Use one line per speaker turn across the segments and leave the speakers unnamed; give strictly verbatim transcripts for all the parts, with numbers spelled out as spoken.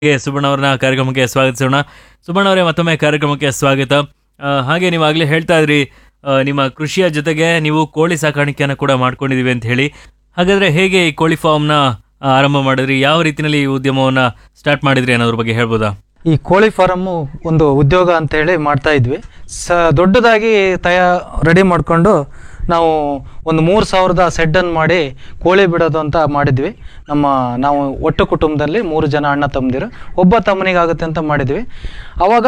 ಗೆ ಸುಬಣ್ಣ ಅವರನ್ನ ಕಾರ್ಯಕ್ರಮಕ್ಕೆ ಸ್ವಾಗತಿಸೋಣ. ಸುಬಣ್ಣ ಅವರೇ, ಮತ್ತೊಮ್ಮೆ ಕಾರ್ಯಕ್ರಮಕ್ಕೆ ಸ್ವಾಗತ. ಆ, ಹಾಗೆ ನೀವು ಆಗಲೇ ಹೇಳ್ತಾ ಇದ್ರಿ, ಆ, ನಿಮ್ಮ ಕೃಷಿಯ ಜೊತೆಗೆ ನೀವು ಕೋಳಿ ಸಾಕಾಣಿಕೆಯನ್ನು ಕೂಡ ಮಾಡ್ಕೊಂಡಿದೀವಿ ಅಂತ ಹೇಳಿ. ಹಾಗಾದ್ರೆ ಹೇಗೆ ಈ ಕೋಳಿ ಫಾರ್ಮ್ನ ಆರಂಭ ಮಾಡಿದ್ರಿ, ಯಾವ ರೀತಿಯಲ್ಲಿ ಈ ಉದ್ಯಮವನ್ನ ಸ್ಟಾರ್ಟ್ ಮಾಡಿದ್ರಿ ಅನ್ನೋದ್ರ ಬಗ್ಗೆ ಹೇಳ್ಬೋದಾ?
ಈ ಕೋಳಿ ಫಾರಮ್ಮು ಒಂದು ಉದ್ಯೋಗ ಅಂತ ಹೇಳಿ ಮಾಡ್ತಾ ಇದ್ವಿ. ಸ ದೊಡ್ಡದಾಗಿ ತಯಾ ರೆಡಿ ಮಾಡಿಕೊಂಡು ನಾವು ಒಂದು ಮೂರು ಸಾವಿರದ ಸೆಡ್ಡನ್ನು ಮಾಡಿ ಕೋಳಿ ಬಿಡೋದು ಅಂತ ಮಾಡಿದ್ವಿ. ನಮ್ಮ ನಾವು ಒಟ್ಟು ಕುಟುಂಬದಲ್ಲಿ ಮೂರು ಜನ ಅಣ್ಣ ತಮ್ಮದಿರು, ಒಬ್ಬ ತಮ್ಮನಿಗಾಗುತ್ತೆ ಅಂತ ಮಾಡಿದ್ವಿ. ಆವಾಗ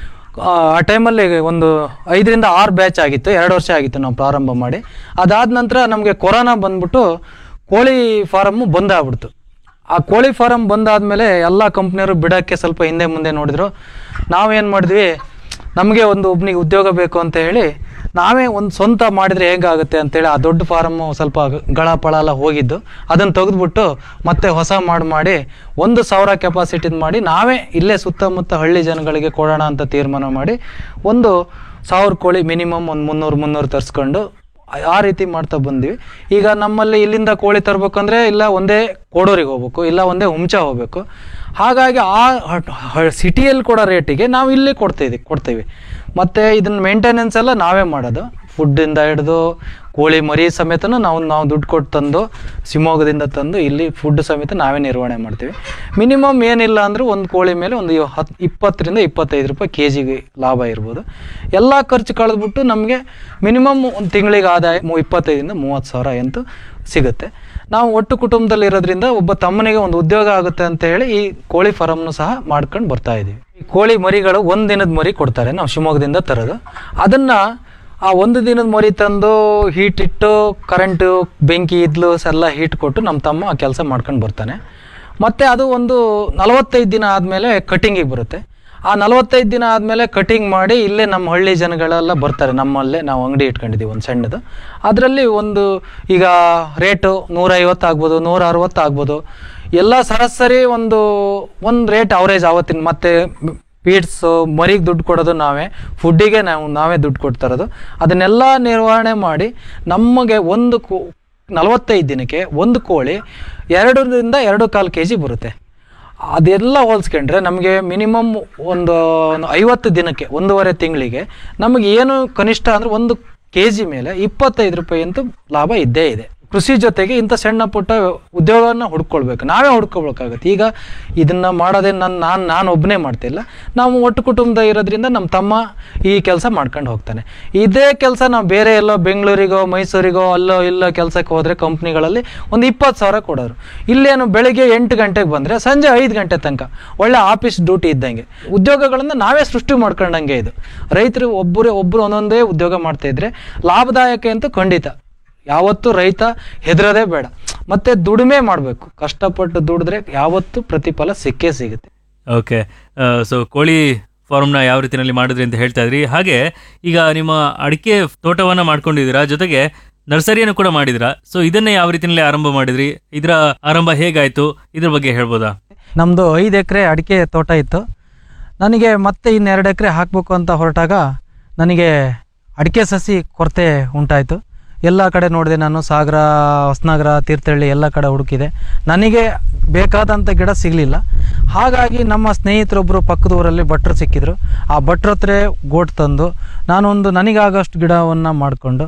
ಆ ಟೈಮಲ್ಲಿ ಒಂದು ಐದರಿಂದ ಆರು ಬ್ಯಾಚ್ ಆಗಿತ್ತು, ಎರಡು ವರ್ಷ ಆಗಿತ್ತು ನಾವು ಪ್ರಾರಂಭ ಮಾಡಿ. ಅದಾದ ನಂತರ ನಮಗೆ ಕೊರೋನಾ ಬಂದ್ಬಿಟ್ಟು ಕೋಳಿ ಫಾರಮ್ಮು ಬಂದ್ ಆಗ್ಬಿಡ್ತು. ಆ ಕೋಳಿ ಫಾರಮ್ ಬಂದಾದಮೇಲೆ ಎಲ್ಲ ಕಂಪ್ನಿಯವರು ಬಿಡೋಕ್ಕೆ ಸ್ವಲ್ಪ ಹಿಂದೆ ಮುಂದೆ ನೋಡಿದ್ರು. ನಾವೇನು ಮಾಡಿದ್ವಿ, ನಮಗೆ ಒಂದು ಒಬ್ಬನಿಗೆ ಉದ್ಯೋಗ ಬೇಕು ಅಂತ ಹೇಳಿ ನಾವೇ ಒಂದು ಸ್ವಂತ ಮಾಡಿದರೆ ಹೇಗಾಗುತ್ತೆ ಅಂತೇಳಿ ಆ ದೊಡ್ಡ ಫಾರಮ್ಮು ಸ್ವಲ್ಪ ಗಳ ಪಳ ಎಲ್ಲ ಹೋಗಿದ್ದು ಅದನ್ನು ತೆಗೆದ್ಬಿಟ್ಟು ಮತ್ತೆ ಹೊಸ ಮಾಡಿ ಮಾಡಿ ಒಂದು ಸಾವಿರ ಕೆಪಾಸಿಟಿದು ಮಾಡಿ ನಾವೇ ಇಲ್ಲೇ ಸುತ್ತಮುತ್ತ ಹಳ್ಳಿ ಜನಗಳಿಗೆ ಕೊಡೋಣ ಅಂತ ತೀರ್ಮಾನ ಮಾಡಿ ಒಂದು ಸಾವಿರ ಕೋಳಿ ಮಿನಿಮಮ್ ಒಂದು ಮುನ್ನೂರು ಮುನ್ನೂರು ತರಿಸ್ಕೊಂಡು ಆ ರೀತಿ ಮಾಡ್ತಾ ಬಂದ್ವಿ. ಈಗ ನಮ್ಮಲ್ಲಿ ಇಲ್ಲಿಂದ ಕೋಳಿ ತರಬೇಕಂದ್ರೆ ಇಲ್ಲ ಒಂದೇ ಕೋಡೂರಿಗೆ ಹೋಗ್ಬೇಕು, ಇಲ್ಲ ಒಂದೇ ಹುಂಚ ಹೋಗಬೇಕು. ಹಾಗಾಗಿ ಆ ಸಿಟಿಯಲ್ಲಿ ಕೊಡೋ ರೇಟಿಗೆ ನಾವು ಇಲ್ಲಿ ಕೊಡ್ತೀವಿ ಕೊಡ್ತೀವಿ ಮತ್ತು ಇದನ್ನ ಮೇಂಟೆನೆನ್ಸ್ ಎಲ್ಲ ನಾವೇ ಮಾಡೋದು. ಫುಡ್ಡಿಂದ ಹಿಡಿದು ಕೋಳಿ ಮರಿ ಸಮೇತನೂ ನಾವು ನಾವು ದುಡ್ಡು ಕೊಟ್ಟು ತಂದು ಶಿವಮೊಗ್ಗದಿಂದ ತಂದು ಇಲ್ಲಿ ಫುಡ್ ಸಮೇತ ನಾವೇ ನಿರ್ವಹಣೆ ಮಾಡ್ತೀವಿ. ಮಿನಿಮಮ್ ಏನಿಲ್ಲ ಅಂದರೂ ಒಂದು ಕೋಳಿ ಮೇಲೆ ಒಂದು ಹತ್ತು ಇಪ್ಪತ್ತರಿಂದ ಇಪ್ಪತ್ತೈದು ರೂಪಾಯಿ ಕೆ ಜಿಗೆ ಲಾಭ ಇರ್ಬೋದು. ಎಲ್ಲ ಖರ್ಚು ಕಳೆದ್ಬಿಟ್ಟು ನಮಗೆ ಮಿನಿಮಮ್ ಒಂದು ತಿಂಗಳಿಗೆ ಆದಾಯ ಮೂ ಇಪ್ಪತ್ತೈದರಿಂದ ಮೂವತ್ತು ಸಾವಿರ ಅಂತೂ ಸಿಗುತ್ತೆ. ನಾವು ಒಟ್ಟು ಕುಟುಂಬದಲ್ಲಿ ಇರೋದ್ರಿಂದ ಒಬ್ಬ ತಮ್ಮನಿಗೆ ಒಂದು ಉದ್ಯೋಗ ಆಗುತ್ತೆ ಅಂತ ಹೇಳಿ ಈ ಕೋಳಿ ಫಾರಮ್ನು ಸಹ ಮಾಡ್ಕೊಂಡು ಬರ್ತಾ ಇದ್ದೀವಿ. ಈ ಕೋಳಿ ಮರಿಗಳು ಒಂದು ದಿನದ ಮರಿ ಕೊಡ್ತಾರೆ, ನಾವು ಶಿವಮೊಗ್ಗದಿಂದ ತರೋದು. ಅದನ್ನು ಆ ಒಂದು ದಿನದ ಮರಿ ತಂದು ಹೀಟ್ ಇಟ್ಟು ಕರೆಂಟು ಬೆಂಕಿ ಇದ್ಲು ಎಲ್ಲ ಹೀಟ್ ಕೊಟ್ಟು ನಮ್ಮ ತಮ್ಮ ಆ ಕೆಲಸ ಮಾಡ್ಕೊಂಡು ಬರ್ತಾನೆ. ಮತ್ತು ಅದು ಒಂದು ನಲವತ್ತೈದು ದಿನ ಆದಮೇಲೆ ಕಟಿಂಗಿಗೆ ಬರುತ್ತೆ. ಆ ನಲವತ್ತೈದು ದಿನ ಆದಮೇಲೆ ಕಟಿಂಗ್ ಮಾಡಿ ಇಲ್ಲೇ ನಮ್ಮ ಹಳ್ಳಿ ಜನಗಳೆಲ್ಲ ಬರ್ತಾರೆ. ನಮ್ಮಲ್ಲೇ ನಾವು ಅಂಗಡಿ ಇಟ್ಕೊಂಡಿದ್ದೀವಿ ಒಂದು ಸಣ್ಣದು. ಅದರಲ್ಲಿ ಒಂದು ಈಗ ರೇಟು ನೂರೈವತ್ತು ಆಗ್ಬೋದು, ನೂರ ಅರವತ್ತು ಆಗ್ಬೋದು. ಎಲ್ಲ ಸರಾಸರಿ ಒಂದು ಒಂದು ರೇಟ್ ಅವರೇಜ್ ಆವತ್ತಿನ. ಮತ್ತು ಫೀಡ್ಸು ಮರಿಗೆ ದುಡ್ಡು ಕೊಡೋದು ನಾವೇ, ಫುಡ್ಡಿಗೆ ನಾವು ನಾವೇ ದುಡ್ಡು ಕೊಡ್ತಾರೋದು. ಅದನ್ನೆಲ್ಲ ನಿರ್ವಹಣೆ ಮಾಡಿ ನಮಗೆ ಒಂದು ಕೋ ನಲವತ್ತೈದು ದಿನಕ್ಕೆ ಒಂದು ಕೋಳಿ ಎರಡರಿಂದ ಎರಡು ಕಾಲು ಕೆ ಜಿ ಬರುತ್ತೆ. ಅದೆಲ್ಲ ಹೋಲಿಸ್ಕೊಂಡ್ರೆ ನಮಗೆ ಮಿನಿಮಮ್ ಒಂದು ಐವತ್ತು ದಿನಕ್ಕೆ ಒಂದೂವರೆ ತಿಂಗಳಿಗೆ ನಮಗೆ ಏನು ಕನಿಷ್ಠ ಅಂದರೆ ಒಂದು ಕೆ ಜಿ ಮೇಲೆ ಇಪ್ಪತ್ತೈದು ರೂಪಾಯಿ ಅಂತೂ ಲಾಭ ಇದ್ದೇ ಇದೆ. ಕೃಷಿ ಜೊತೆಗೆ ಇಂಥ ಸಣ್ಣ ಪುಟ್ಟ ಉದ್ಯೋಗವನ್ನು ಹುಡ್ಕೊಳ್ಬೇಕು, ನಾವೇ ಹುಡ್ಕೊಳ್ಬೇಕಾಗತ್ತೆ. ಈಗ ಇದನ್ನು ಮಾಡೋದೇ ನನ್ನ ನಾನು ನಾನು ಒಬ್ಬನೇ ಮಾಡ್ತಿಲ್ಲ, ನಾವು ಒಟ್ಟು ಕುಟುಂಬದ ಇರೋದ್ರಿಂದ ನಮ್ಮ ತಮ್ಮ ಈ ಕೆಲಸ ಮಾಡ್ಕೊಂಡು ಹೋಗ್ತಾನೆ. ಇದೇ ಕೆಲಸ ನಾವು ಬೇರೆ ಎಲ್ಲೋ ಬೆಂಗಳೂರಿಗೋ ಮೈಸೂರಿಗೋ ಅಲ್ಲೋ ಇಲ್ಲೋ ಕೆಲಸಕ್ಕೆ ಹೋದರೆ ಕಂಪ್ನಿಗಳಲ್ಲಿ ಒಂದು ಇಪ್ಪತ್ತು ಸಾವಿರ ಕೊಡೋರು. ಇಲ್ಲೇನು ಬೆಳಿಗ್ಗೆ ಎಂಟು ಗಂಟೆಗೆ ಬಂದರೆ ಸಂಜೆ ಐದು ಗಂಟೆ ತನಕ ಒಳ್ಳೆ ಆಫೀಸ್ ಡ್ಯೂಟಿ ಇದ್ದಂಗೆ. ಉದ್ಯೋಗಗಳನ್ನು ನಾವೇ ಸೃಷ್ಟಿ ಮಾಡ್ಕೊಂಡಂಗೆ ಇದು. ರೈತರು ಒಬ್ಬರೇ ಒಬ್ಬರು ಒಂದೊಂದೇ ಉದ್ಯೋಗ ಮಾಡ್ತಾಯಿದ್ರೆ ಲಾಭದಾಯಕ ಅಂತೂ ಖಂಡಿತ. ಯಾವತ್ತೂ ರೈತ ಹೆದರೋದೇ ಬೇಡ, ಮತ್ತೆ ದುಡಿಮೆ ಮಾಡಬೇಕು. ಕಷ್ಟಪಟ್ಟು ದುಡಿದ್ರೆ ಯಾವತ್ತೂ ಪ್ರತಿಫಲ ಸಿಕ್ಕೇ ಸಿಗುತ್ತೆ.
ಓಕೆ, ಸೊ ಕೋಳಿ ಫಾರ್ಮ್ನ ಯಾವ ರೀತಿಯಲ್ಲಿ ಮಾಡಿದ್ರಿ ಅಂತ ಹೇಳ್ತಾ ಇದ್ರಿ. ಹಾಗೆ ಈಗ ನಿಮ್ಮ ಅಡಿಕೆ ತೋಟವನ್ನ ಮಾಡ್ಕೊಂಡಿದ್ದೀರಾ, ಜೊತೆಗೆ ನರ್ಸರಿಯನ್ನು ಕೂಡ ಮಾಡಿದಿರಾ. ಸೊ ಇದನ್ನೇ ಯಾವ ರೀತಿಯಲ್ಲಿ ಆರಂಭ ಮಾಡಿದ್ರಿ, ಇದರ ಆರಂಭ ಹೇಗಾಯ್ತು, ಇದ್ರ ಬಗ್ಗೆ ಹೇಳ್ಬೋದಾ?
ನಮ್ಮದು ಐದು ಎಕರೆ ಅಡಿಕೆ ತೋಟ ಇತ್ತು. ನನಗೆ ಮತ್ತೆ ಇನ್ನೆರಡು ಎಕರೆ ಹಾಕಬೇಕು ಅಂತ ಹೊರಟಾಗ ನನಗೆ ಅಡಿಕೆ ಸಸಿ ಕೊರತೆ ಉಂಟಾಯಿತು. ಎಲ್ಲ ಕಡೆ ನೋಡಿದೆ ನಾನು, ಸಾಗರ, ಹೊಸನಗರ, ತೀರ್ಥಹಳ್ಳಿ ಎಲ್ಲ ಕಡೆ ಹುಡುಕಿದೆ. ನನಗೆ ಬೇಕಾದಂಥ ಗಿಡ ಸಿಗಲಿಲ್ಲ. ಹಾಗಾಗಿ ನಮ್ಮ ಸ್ನೇಹಿತರೊಬ್ಬರು ಪಕ್ಕದ ಊರಲ್ಲಿ ಭಟ್ರು ಸಿಕ್ಕಿದ್ರು. ಆ ಭಟ್ರ ಹತ್ರ ಗೋಟ್ ತಂದು ನಾನೊಂದು ನನಗಾಗಷ್ಟು ಗಿಡವನ್ನು ಮಾಡಿಕೊಂಡು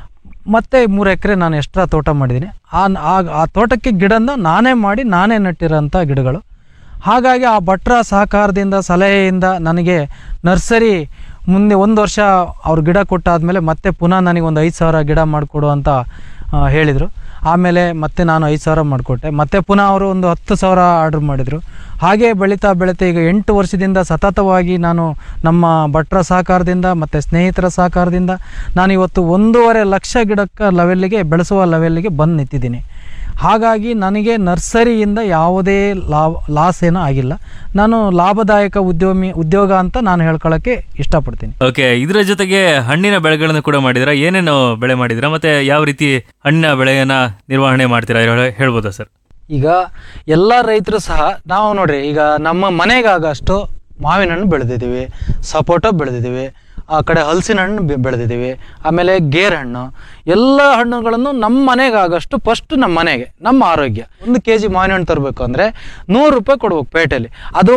ಮತ್ತೆ ಮೂರು ಎಕರೆ ನಾನು ಎಕ್ಸ್ಟ್ರಾ ತೋಟ ಮಾಡಿದ್ದೀನಿ. ಆ ಆ ತೋಟಕ್ಕೆ ಗಿಡನ ನಾನೇ ಮಾಡಿ ನಾನೇ ನೆಟ್ಟಿರೋಂಥ ಗಿಡಗಳು. ಹಾಗಾಗಿ ಆ ಭಟ್ರ ಸಹಕಾರದಿಂದ ಸಲಹೆಯಿಂದ ನನಗೆ ನರ್ಸರಿ ಮುಂದೆ ಒಂದು ವರ್ಷ ಅವ್ರು ಗಿಡ ಕೊಟ್ಟಾದಮೇಲೆ ಮತ್ತೆ ಪುನಃ ನನಗೆ ಒಂದು ಐದು ಸಾವಿರ ಗಿಡ ಮಾಡಿಕೊಡು ಅಂತ ಹೇಳಿದರು. ಆಮೇಲೆ ಮತ್ತೆ ನಾನು ಐದು ಸಾವಿರ ಮಾಡಿಕೊಟ್ಟೆ. ಮತ್ತೆ ಪುನಃ ಅವರು ಒಂದು ಹತ್ತು ಸಾವಿರ ಆರ್ಡ್ರ್ ಮಾಡಿದರು. ಹಾಗೆ ಬೆಳೀತಾ ಬೆಳೀತಾ ಈಗ ಎಂಟು ವರ್ಷದಿಂದ ಸತತವಾಗಿ ನಾನು ನಮ್ಮ ಭಟ್ರ ಸಹಕಾರದಿಂದ ಮತ್ತು ಸ್ನೇಹಿತರ ಸಹಕಾರದಿಂದ ನಾನು ಇವತ್ತು ಒಂದೂವರೆ ಲಕ್ಷ ಗಿಡಕ್ಕೆ ಲೆವೆಲ್ಲಿಗೆ ಬೆಳೆಸುವ ಲೆವೆಲ್ಲಿಗೆ ಬಂದು ನಿಂತಿದ್ದೀನಿ. ಹಾಗಾಗಿ ನನಗೆ ನರ್ಸರಿಯಿಂದ ಯಾವುದೇ ಲಾಭ ಲಾಸ್ ಏನೂ ಆಗಿಲ್ಲ. ನಾನು ಲಾಭದಾಯಕ ಉದ್ಯಮಿ ಉದ್ಯೋಗ ಅಂತ ನಾನು ಹೇಳ್ಕೊಳ್ಳೋಕ್ಕೆ ಇಷ್ಟಪಡ್ತೀನಿ.
ಓಕೆ, ಇದರ ಜೊತೆಗೆ ಹಣ್ಣಿನ ಬೆಳೆಗಳನ್ನು ಕೂಡ ಮಾಡಿದಿರಾ. ಏನೇನು ಬೆಳೆ ಮಾಡಿದಿರಾ ಮತ್ತೆ ಯಾವ ರೀತಿ ಹಣ್ಣಿನ ಬೆಳೆಯನ್ನ ನಿರ್ವಹಣೆ ಮಾಡ್ತೀರಾ ಹೇಳ್ಬೋದಾ ಸರ್?
ಈಗ ಎಲ್ಲ ರೈತರು ಸಹ ನಾವು ನೋಡ್ರಿ, ಈಗ ನಮ್ಮ ಮನೆಗಾಗಷ್ಟು ಮಾವಿನ ಹಣ್ಣು ಬೆಳೆದಿದ್ದೀವಿ, ಸಪೋಟ ಬೆಳೆದಿದ್ದೀವಿ, ಆ ಕಡೆ ಹಲಸಿನ ಹಣ್ಣು ಬೆಳೆದಿದ್ದೀವಿ, ಆಮೇಲೆ ಗೇರ್ ಹಣ್ಣು, ಎಲ್ಲ ಹಣ್ಣುಗಳನ್ನು ನಮ್ಮ ಮನೆಗಾಗಷ್ಟು ಫಸ್ಟ್ ನಮ್ಮ ಮನೆಗೆ ನಮ್ಮ ಆರೋಗ್ಯ. ಒಂದು ಕೆ ಜಿ ಮಾವಿನ ಹಣ್ಣು ತರಬೇಕು ಅಂದರೆ ನೂರು ರೂಪಾಯಿ ಕೊಡ್ಬೇಕು ಪೇಟೆಯಲ್ಲಿ. ಅದು